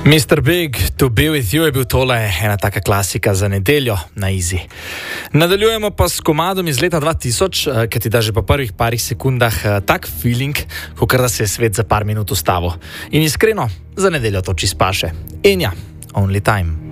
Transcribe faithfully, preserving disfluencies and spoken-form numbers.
mister Big, To Be With You je bil tole ena taka klasika za nedeljo na Easy. Nadaljujemo pa s komadom iz leta dva tisoč, ki ti da že po prvih parih sekundah tak feeling, kot da se je svet za par minut ustavil. In iskreno, za nedeljo to čist paše. Enja, Only Time.